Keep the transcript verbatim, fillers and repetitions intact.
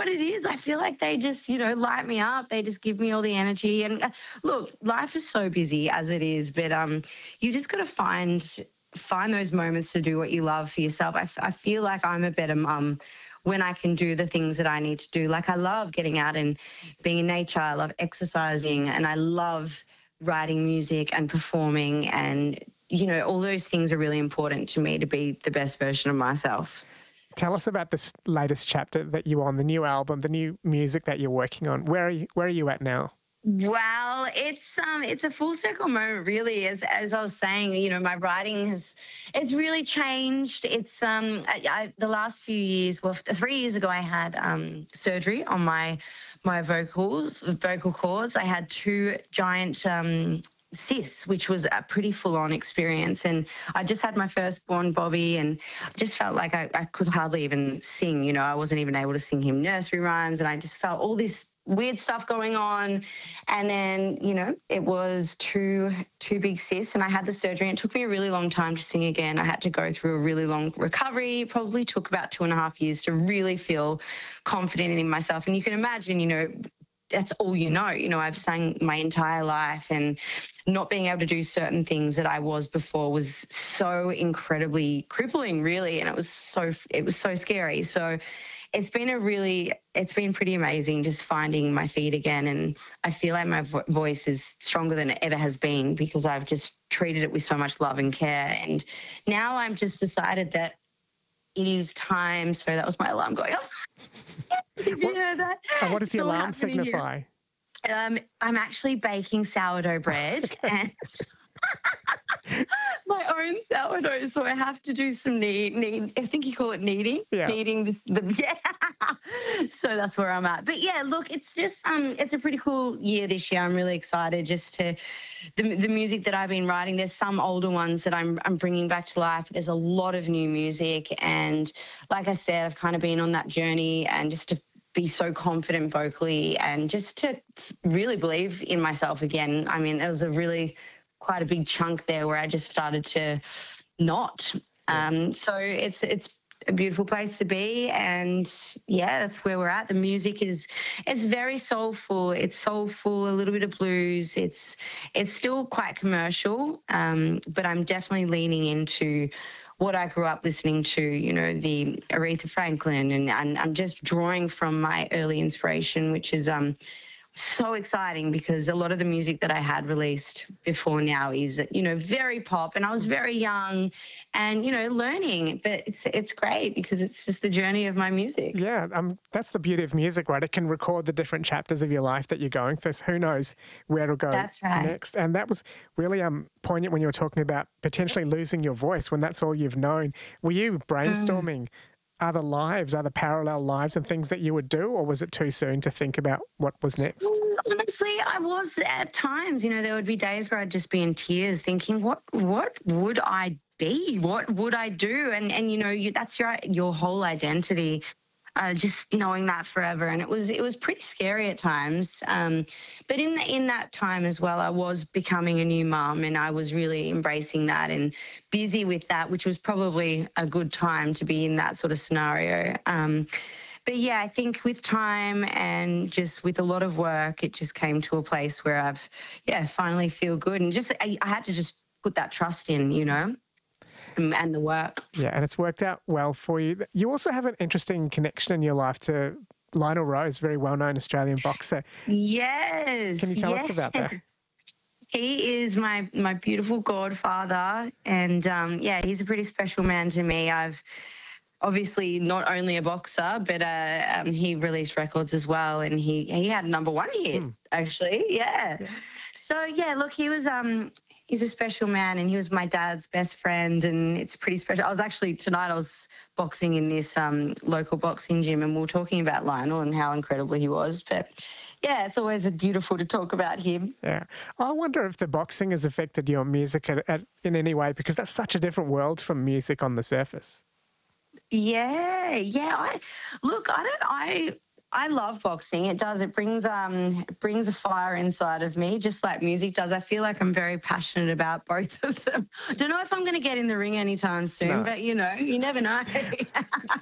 what it is. I feel like they just, you know, light me up. They just give me all the energy. And uh, look, life is so busy as it is, but um, you just got to find find those moments to do what you love for yourself. I, I feel like I'm a better mum when I can do the things that I need to do. Like I love getting out and being in nature. I love exercising, and I love writing music and performing, and, you know, all those things are really important to me to be the best version of myself. Tell us about this latest chapter that you're on, the new album, the new music that you're working on. Where are you, where are you at now? Well, it's um, it's a full circle moment, really. As as I was saying, you know, my writing has it's really changed. It's um, I, I, the last few years. Well, three years ago, I had um, surgery on my my vocals, vocal cords. I had two giant um, cysts, which was a pretty full-on experience. And I just had my firstborn, Bobby, and I just felt like I, I could hardly even sing. You know, I wasn't even able to sing him nursery rhymes, and I just felt all this weird stuff going on. And then, you know, it was two two big cysts, and I had the surgery. And it took me a really long time to sing again. I had to go through a really long recovery. It probably took about two and a half years to really feel confident in myself. And you can imagine, you know, that's all you know. You know, I've sang my entire life, and not being able to do certain things that I was before was so incredibly crippling, really. And it was so, it was so scary. So it's been a really, it's been pretty amazing just finding my feet again. And I feel like my vo- voice is stronger than it ever has been, because I've just treated it with so much love and care. And now I'm just decided that it is time. So that was my alarm going off. Did you hear that? And what does the It's all alarm happening signify? here. Um, I'm actually baking sourdough bread. And my own sourdough, so I have to do some knead. knead I think you call it kneading. Yeah. Kneading this, the yeah. So that's where I'm at. But yeah, look, it's just um, it's a pretty cool year this year. I'm really excited just to the the music that I've been writing. There's some older ones that I'm I'm bringing back to life. There's a lot of new music, and like I said, I've kind of been on that journey, and just to be so confident vocally, and just to really believe in myself again. I mean, there was a really quite a big chunk there where I just started to not. Um, so it's it's a beautiful place to be, and yeah, that's where we're at. The music is it's very soulful. It's soulful, a little bit of blues. It's it's still quite commercial, um, but I'm definitely leaning into what I grew up listening to, you know, the Aretha Franklin, and, and I'm just drawing from my early inspiration, which is um so exciting, because a lot of the music that I had released before now is, you know, very pop, and I was very young and, you know, learning, but it's it's great because it's just the journey of my music. Yeah, um, that's the beauty of music, right? It can record the different chapters of your life that you're going through. So who knows where it'll go That's right. next. And that was really um, poignant when you were talking about potentially losing your voice when that's all you've known. Were you brainstorming mm. other lives, other parallel lives and things that you would do, or was it too soon to think about what was next? Honestly, I was at times, you know, there would be days where I'd just be in tears thinking, what what would I be? What would I do? And, and you know, you, that's your your whole identity. Uh, just knowing that forever, and it was it was pretty scary at times. Um, but in in that time as well, I was becoming a new mum, and I was really embracing that and busy with that, which was probably a good time to be in that sort of scenario. Um, but yeah, I think with time and just with a lot of work, it just came to a place where I've yeah finally feel good, and just I, I had to just put that trust in, you know. And the work. Yeah, and it's worked out well for you. You also have an interesting connection in your life to Lionel Rose, very well-known Australian boxer. Yes. Can you tell yes. us about that? He is my my beautiful godfather, and um, yeah, he's a pretty special man to me. I've obviously not only a boxer, but uh, um, he released records as well, and he he had a number one hit mm. actually. Yeah. yeah. So yeah, look, he was um he's a special man, and he was my dad's best friend, and it's pretty special. I was actually tonight I was boxing in this um local boxing gym, and we were talking about Lionel and how incredible he was. But yeah, it's always beautiful to talk about him. Yeah, I wonder if the boxing has affected your music at, at, in any way, because that's such a different world from music on the surface. Yeah, yeah. I look, I don't I. I love boxing. It does. It brings um it brings a fire inside of me, just like music does. I feel like I'm very passionate about both of them. Don't know if I'm going to get in the ring anytime soon, no. but you know, you never know.